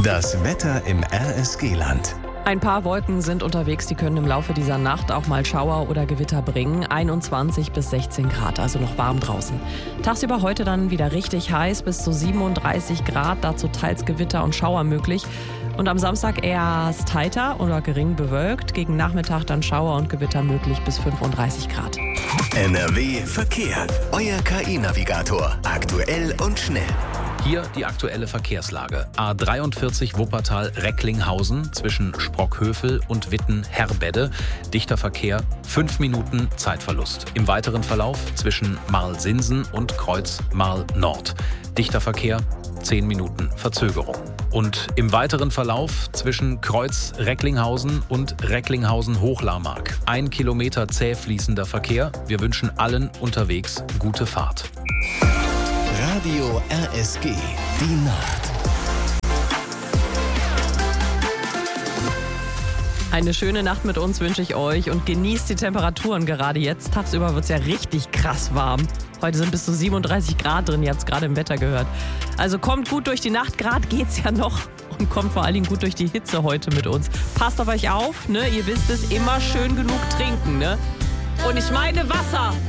Das Wetter im RSG-Land. Ein paar Wolken sind unterwegs, die können im Laufe dieser Nacht auch mal Schauer oder Gewitter bringen. 21 bis 16 Grad, also noch warm draußen. Tagsüber heute dann wieder richtig heiß, bis zu 37 Grad, dazu teils Gewitter und Schauer möglich. Und am Samstag erst heiter oder gering bewölkt, gegen Nachmittag dann Schauer und Gewitter möglich bis 35 Grad. NRW Verkehr. Euer KI-Navigator. Aktuell und schnell. Hier die aktuelle Verkehrslage. A43 Wuppertal-Recklinghausen zwischen Sprockhövel und Witten-Herbedde. Dichter Verkehr, 5 Minuten Zeitverlust. Im weiteren Verlauf zwischen Marl-Sinsen und Kreuz Marl-Nord. Dichter Verkehr, 10 Minuten Verzögerung. Und im weiteren Verlauf zwischen Kreuz Recklinghausen und Recklinghausen-Hochlarmark. 1 Kilometer zäh fließender Verkehr. Wir wünschen allen unterwegs gute Fahrt. Radio RSG. Die Nacht. Eine schöne Nacht mit uns wünsche ich euch und genießt die Temperaturen gerade jetzt. Tagsüber wird es ja richtig krass warm. Heute sind bis zu 37 Grad drin, ihr habt es gerade im Wetter gehört. Also kommt gut durch die Nacht, gerade geht's ja noch. Und kommt vor allen Dingen gut durch die Hitze heute mit uns. Passt auf euch auf, ne? Ihr wisst es, immer schön genug trinken, ne? Und ich meine Wasser.